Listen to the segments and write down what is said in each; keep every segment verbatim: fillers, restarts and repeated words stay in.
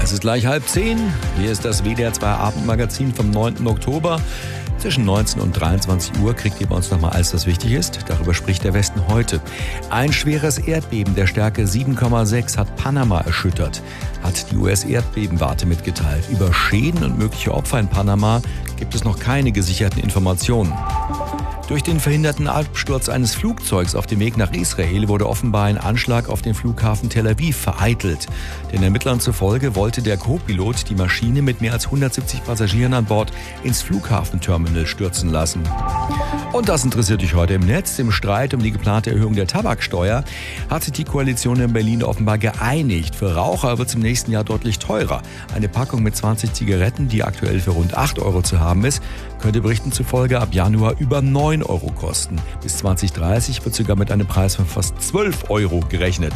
Es ist gleich halb zehn. Hier ist das W D R zwei Abendmagazin vom neunten Oktober. Zwischen neunzehn und dreiundzwanzig Uhr kriegt ihr bei uns nochmal alles, was wichtig ist. Darüber spricht der Westen heute. Ein schweres Erdbeben der Stärke sieben Komma sechs hat Panama erschüttert, hat die U S-Erdbebenwarte mitgeteilt. Über Schäden und mögliche Opfer in Panama gibt es noch keine gesicherten Informationen. Durch den verhinderten Absturz eines Flugzeugs auf dem Weg nach Israel wurde offenbar ein Anschlag auf den Flughafen Tel Aviv vereitelt. Den Ermittlern zufolge wollte der Co-Pilot die Maschine mit mehr als hundertsiebzig Passagieren an Bord ins Flughafenterminal stürzen lassen. Und das interessiert dich heute im Netz. Im Streit um die geplante Erhöhung der Tabaksteuer hat sich die Koalition in Berlin offenbar geeinigt. Für Raucher wird es im nächsten Jahr deutlich teurer. Eine Packung mit zwanzig Zigaretten, die aktuell für rund acht Euro zu haben ist, könnte Berichten zufolge ab Januar über neun Euro kosten. Bis zwanzig dreißig wird sogar mit einem Preis von fast zwölf Euro gerechnet.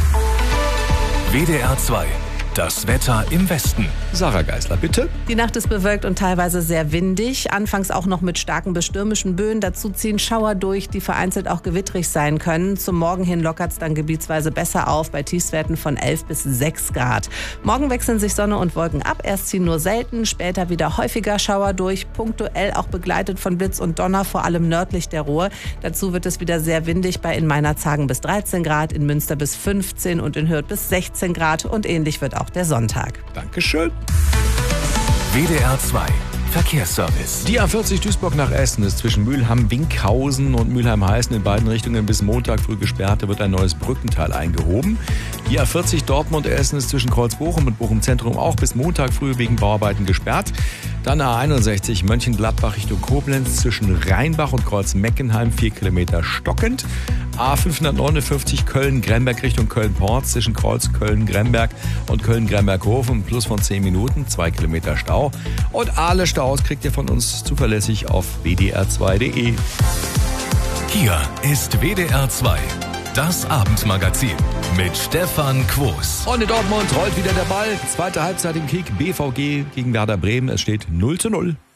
W D R zwei. Das Wetter im Westen. Sarah Geisler, bitte. Die Nacht ist bewölkt und teilweise sehr windig. Anfangs auch noch mit starken bis stürmischen Böen. Dazu ziehen Schauer durch, die vereinzelt auch gewittrig sein können. Zum Morgen hin lockert es dann gebietsweise besser auf, bei Tiefstwerten von elf bis sechs Grad. Morgen wechseln sich Sonne und Wolken ab. Erst ziehen nur selten, später wieder häufiger Schauer durch. Punktuell auch begleitet von Blitz und Donner, vor allem nördlich der Ruhr. Dazu wird es wieder sehr windig, bei in Meinerzhagen bis dreizehn Grad, in Münster bis fünfzehn und in Hürth bis sechzehn Grad. Und ähnlich wird auch der Sonntag. Dankeschön. W D R zwei Verkehrsservice. Die A vierzig Duisburg nach Essen ist zwischen Mülheim-Winkhausen und Mülheim-Heißen in beiden Richtungen bis Montag früh gesperrt. Da wird ein neues Brückenteil eingehoben. Die A vierzig Dortmund-Essen ist zwischen Kreuz-Bochum und Bochum-Zentrum auch bis Montag früh wegen Bauarbeiten gesperrt. Dann A einundsechzig Mönchengladbach Richtung Koblenz zwischen Rheinbach und Kreuz-Meckenheim vier Kilometer stockend. A fünfhundertneunundfünfzig Köln-Gremberg Richtung Köln-Port zwischen Kreuz Köln-Gremberg und Köln-Gremberg-Hofen plus von zehn Minuten, zwei Kilometer Stau. Und alle Staus kriegt ihr von uns zuverlässig auf w d r zwei punkt d e. Hier ist W D R zwei, das Abendmagazin mit Stefan Quos. Und in Dortmund rollt wieder der Ball. Zweite Halbzeit im Kick. B V G gegen Werder Bremen. Es steht null zu null.